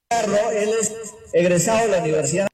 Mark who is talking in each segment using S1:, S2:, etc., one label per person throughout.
S1: Él es egresado de la Universidad.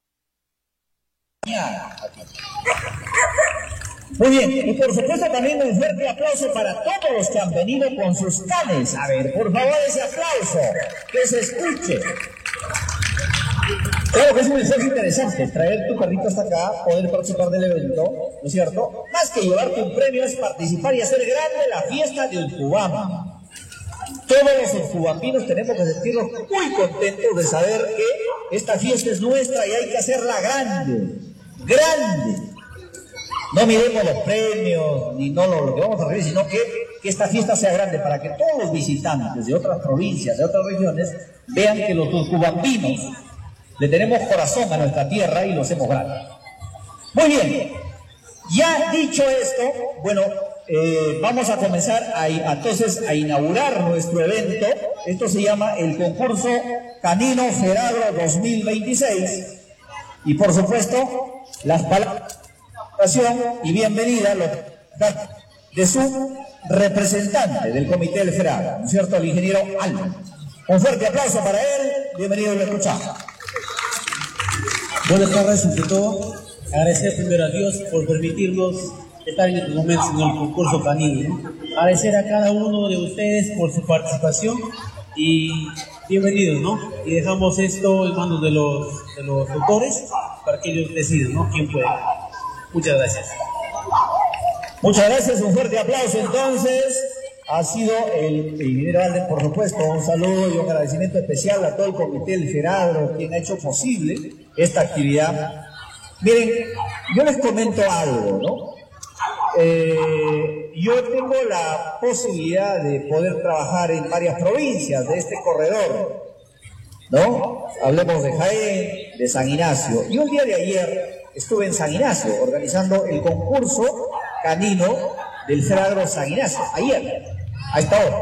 S1: Muy bien, y por supuesto también un fuerte aplauso para todos los que han venido con sus canes. A ver, por favor, ese aplauso, que se escuche. Claro que es un esfuerzo interesante, traer tu carrito hasta acá, poder participar del evento, ¿no es cierto? Más que llevarte un premio es participar y hacer grande la fiesta del Cubama. Todos los cubambinos tenemos que sentirnos muy contentos de saber que esta fiesta es nuestra y hay que hacerla grande, grande. No miremos los premios, ni no lo que vamos a hacer, sino que esta fiesta sea grande para que todos los visitantes de otras provincias, de otras regiones, vean que los cubambinos le tenemos corazón a nuestra tierra y lo hacemos grande. Muy bien, ya dicho esto, bueno, vamos a comenzar entonces a inaugurar nuestro evento. Esto se llama el concurso Canino Feradro 2026 y por supuesto las palabras y bienvenida de su representante del Comité del Feradro, ¿no es cierto?, el ingeniero Alba. Un fuerte aplauso para él, bienvenido y lo escuchamos.
S2: Buenas tardes, ante todo, agradecer primero a Dios por permitirnos estar en estos momentos en el concurso canino, ¿no? Agradecer a cada uno de ustedes por su participación y bienvenidos, ¿no? Y dejamos esto en manos de los autores para que ellos decidan, ¿no?, quién puede. Muchas gracias.
S1: Muchas gracias, un fuerte aplauso entonces. Ha sido el ingeniero Alden, por supuesto, un saludo y un agradecimiento especial a todo el Comité del Feradro, quien ha hecho posible esta actividad. Miren, yo les comento algo, ¿no? Yo tengo la posibilidad de poder trabajar en varias provincias de este corredor, ¿no? Hablemos de Jaén, de San Ignacio. Yo el día de ayer estuve en San Ignacio organizando el concurso canino del Feradro San Ignacio, ayer, a esta hora.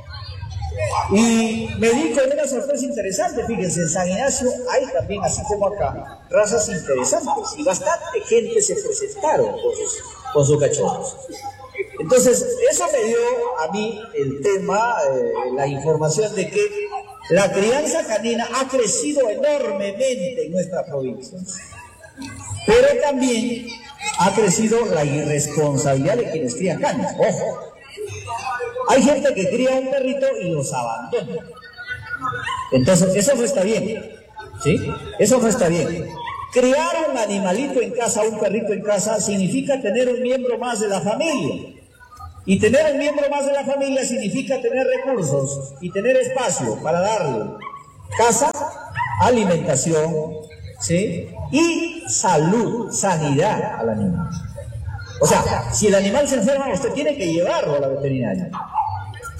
S1: Y me di con una sorpresa interesante, fíjense, en San Ignacio hay también, así como acá, razas interesantes y bastante gente se presentaron con sus cachorros. Entonces, eso me dio a mí el tema, la información de que la crianza canina ha crecido enormemente en nuestra provincia, pero también ha crecido la irresponsabilidad de quienes crían canes. Ojo, hay gente que cría un perrito y los abandona. Entonces, eso no está bien, ¿sí? Eso no está bien. Criar un animalito en casa, un perrito en casa, significa tener un miembro más de la familia. Y tener un miembro más de la familia significa tener recursos y tener espacio para darle casa, alimentación, ¿sí?, y salud, sanidad al animal. O sea, si el animal se enferma, usted tiene que llevarlo a la veterinaria.